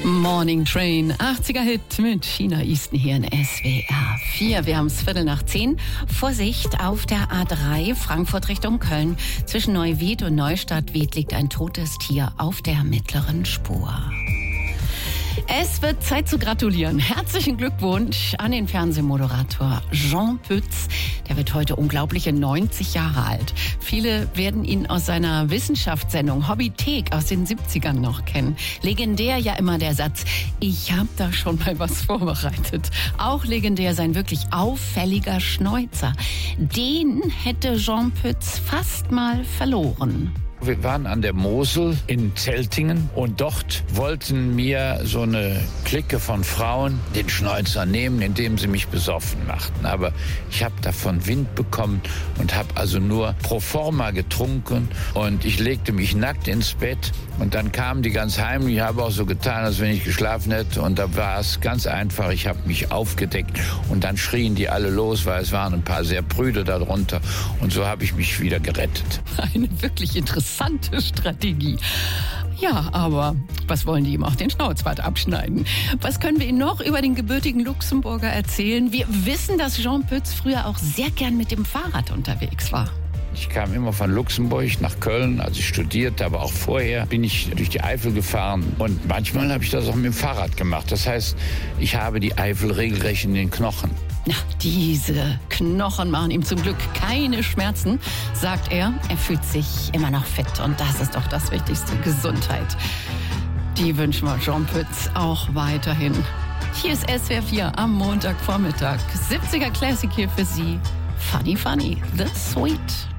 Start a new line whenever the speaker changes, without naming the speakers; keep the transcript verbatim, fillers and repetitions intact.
Morning Train, achtziger-Hit mit China Easton hier in S W R vier. Wir haben es Viertel nach zehn. Vorsicht auf der A drei, Frankfurt Richtung Köln. Zwischen Neuwied und Neustadt-Wied liegt ein totes Tier auf der mittleren Spur. Es wird Zeit zu gratulieren. Herzlichen Glückwunsch an den Fernsehmoderator Jean Pütz. Der wird heute unglaubliche neunzig Jahre alt. Viele werden ihn aus seiner Wissenschaftssendung Hobbythek aus den siebzigern noch kennen. Legendär ja immer der Satz, ich hab da schon mal was vorbereitet. Auch legendär sein wirklich auffälliger Schnäuzer. Den hätte Jean Pütz fast mal verloren.
Wir waren an der Mosel in Zeltingen und dort wollten mir so eine Clique von Frauen den Schnäuzer nehmen, indem sie mich besoffen machten. Aber ich habe davon Wind bekommen und habe also nur pro forma getrunken und ich legte mich nackt ins Bett und dann kamen die ganz heimlich. Ich habe auch so getan, als wenn ich geschlafen hätte und da war es ganz einfach. Ich habe mich aufgedeckt und dann schrien die alle los, weil es waren ein paar sehr prüde darunter und so habe ich mich wieder gerettet.
Eine wirklich interessante Interessante Strategie. Ja, aber was wollen die ihm auch den Schnauzbart abschneiden? Was können wir Ihnen noch über den gebürtigen Luxemburger erzählen? Wir wissen, dass Jean Pütz früher auch sehr gern mit dem Fahrrad unterwegs war.
Ich kam immer von Luxemburg nach Köln, als ich studierte, aber auch vorher bin ich durch die Eifel gefahren. Und manchmal habe ich das auch mit dem Fahrrad gemacht. Das heißt, ich habe die Eifel regelrecht in den Knochen.
Na, diese Knochen machen ihm zum Glück keine Schmerzen, sagt er. Er fühlt sich immer noch fit und das ist doch das Wichtigste, Gesundheit. Die wünschen wir Jean Pütz auch weiterhin. Hier ist S W R vier am Montagvormittag. siebziger Classic hier für Sie. Funny Funny, The Sweet.